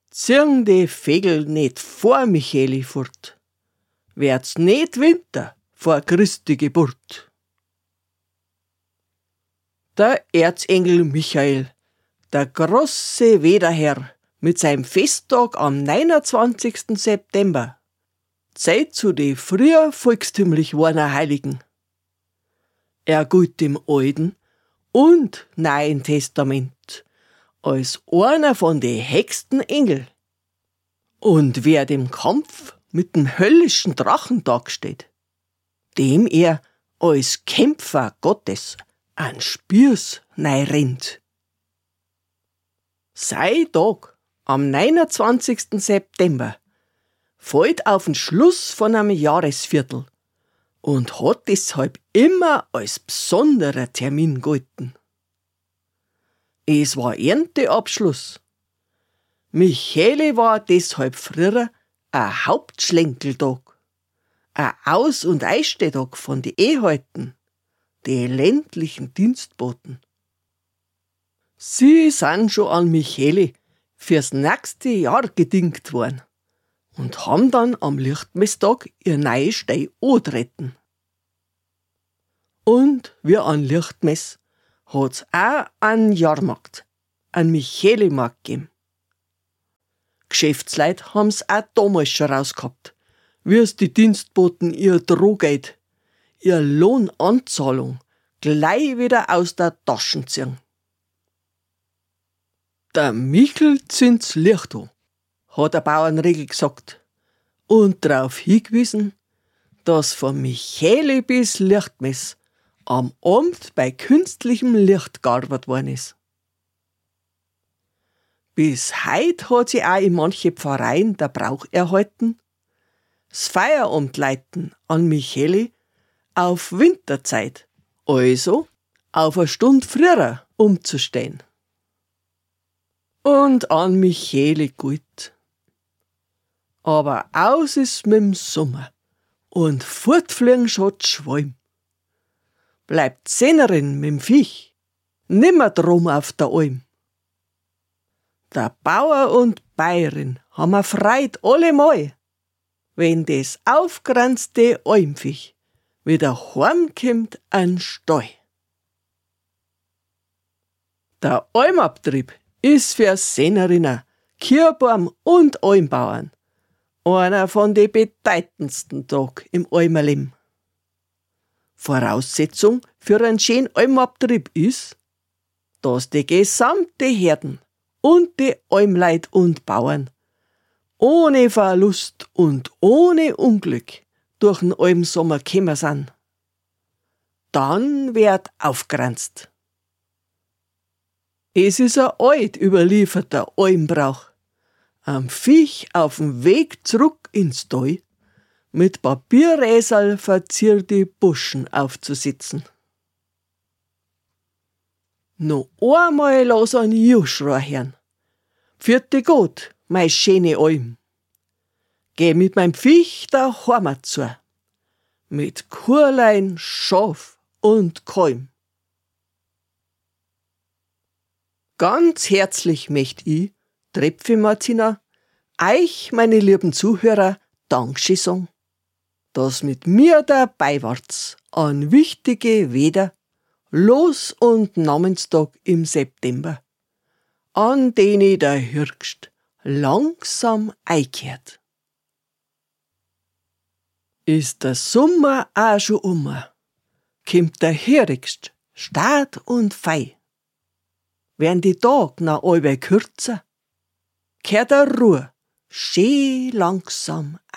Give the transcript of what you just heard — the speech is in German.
Ziehen die Vögel nicht vor Micheli fort, werd's nicht Winter vor Christi Geburt. Der Erzengel Michael, der große Wederherr, mit seinem Festtag am 29. September, zählt zu den früher volkstümlich warner Heiligen. Er gilt im Alten und Neuen Testament als einer von den höchsten Engel. Und wer dem Kampf mit dem höllischen Drachen dasteht, dem er als Kämpfer Gottes an Spieß rennt. Sei Tag am 29. September fällt auf den Schluss von einem Jahresviertel und hat deshalb immer als besonderer Termin gegolten. Es war Ernteabschluss. Micheli war deshalb früher ein Hauptschlenkeltag, ein Aus- und Einstehtag von den Ehehalten, die ländlichen Dienstboten. Sie sind schon an Micheli fürs nächste Jahr gedingt worden und haben dann am Lichtmesstag ihr neue Stei antreten. Und wie an Lichtmess hat's auch einen Jahrmarkt, einen Michelimarkt gegeben. Geschäftsleute haben's auch damals schon rausgehabt, wie es die Dienstboten ihr Drohgeld, ihr Lohnanzahlung gleich wieder aus der Taschen ziehen. Der Michel zünd's Licht an, hat der Bauernregel gesagt und darauf hingewiesen, dass von Micheli bis Lichtmess am Abend bei künstlichem Licht gearbeitet worden ist. Bis heut hat sie auch in manche Pfarreien der Brauch erhalten, das Feierabendleiten an Micheli auf Winterzeit, also auf eine Stunde früher umzustehen. Und an Micheli gut. Aber aus ist mit'm Sommer und fortfliegen schon die Schwalm. Bleibt Sennerin mit'm Viech nimmer drum auf der Alm. Der Bauer und Bäuerin haben a Freud allemal, wenn das aufgeranzte Almviech wieder heimkommt an Stall. Der Almabtrieb ist für Sennerinnen, Kirchbaum und Almbauern einer von den bedeutendsten Tagen im Almerleben. Voraussetzung für einen schönen Almabtrieb ist, dass die gesamte Herden und die Almleut und Bauern ohne Verlust und ohne Unglück durch den Almsommer gekommen sind. Dann wird aufgeranzt. Es ist ein alt überlieferter Almbrauch, am Viech auf dem Weg zurück ins Tal mit Papierräserl verzierte Buschen aufzusitzen. Noch einmal lass ein Juschrohr hören. Vierte Gott, mei schöne Alm. Geh mit meinem Viech der Heimat zu, mit Kurlein, Schaf und Kalm. Ganz herzlich möcht ich, Trepfi Martina, euch, meine lieben Zuhörer, Dankeschön sagen, dass mit mir dabei wart's an wichtige Weder, Los- und Namenstag im September, an denen der Hirgst langsam einkehrt. Ist der Sommer auch schon kommt der Hirgst stad und fei. Werden die Tag noch allweil kürzer, kehrt der Ruhe schön langsam